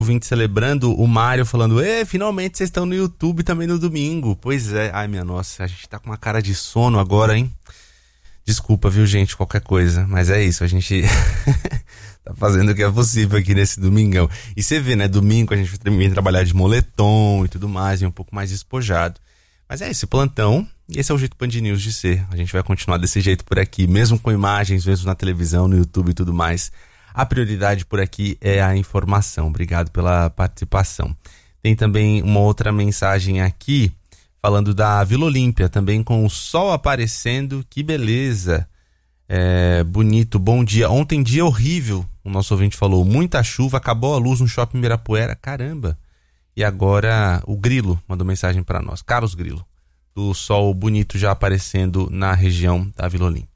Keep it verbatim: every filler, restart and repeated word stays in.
Ouvinte celebrando, o Mário falando, ê, finalmente vocês estão no YouTube também no domingo. Pois é, ai minha nossa, a gente tá com uma cara de sono agora, hein? Desculpa, viu, gente, qualquer coisa, mas é isso, a gente tá fazendo o que é possível aqui nesse domingão. E você vê, né, domingo a gente vem trabalhar de moletom e tudo mais, e um pouco mais despojado. Mas é esse plantão, e esse é o jeito Band News de ser. A gente vai continuar desse jeito por aqui, mesmo com imagens, mesmo na televisão, no YouTube e tudo mais. A prioridade por aqui é a informação. Obrigado pela participação. Tem também uma outra mensagem aqui, falando da Vila Olímpia, também com o sol aparecendo. Que beleza. É, bonito, bom dia. Ontem dia horrível, o nosso ouvinte falou. Muita chuva, acabou a luz no Shopping Ibirapuera. Caramba. E agora o Grilo mandou mensagem para nós. Carlos Grilo, do sol bonito já aparecendo na região da Vila Olímpia.